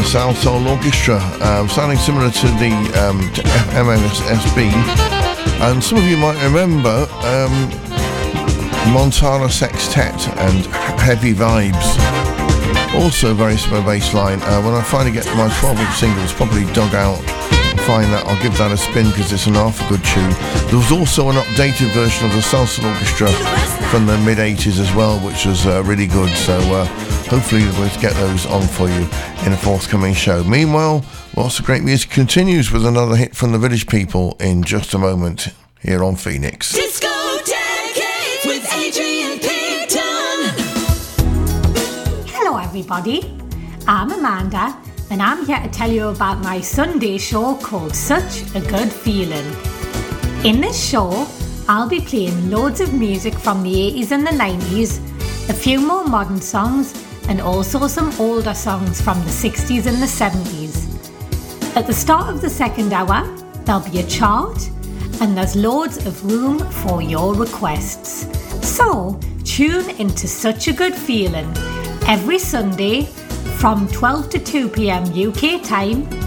Soul Soul Orchestra, sounding similar to the to MNSB. And some of you might remember Montana Sextet and Heavy Vibes. Also very similar bass line. When I finally get my 12-inch singles probably dug out, find that I'll give that a spin because it's an half a good tune. There was also an updated version of the Soul Soul Orchestra from the mid-80s as well, which was really good. So hopefully we'll get those on for you in a forthcoming show. Meanwhile, lots of great music continues with another hit from the Village People in just a moment here on Phoenix. Disco Decades with Adrian Payton. Hello everybody, I'm Amanda and I'm here to tell you about my Sunday show called Such a Good Feeling. In this show, I'll be playing loads of music from the 80s and the 90s, a few more modern songs, and also some older songs from the 60s and the 70s. At the start of the second hour, there'll be a chart, and there's loads of room for your requests. So, tune into Such a Good Feeling every Sunday from 12 to 2 p.m. UK time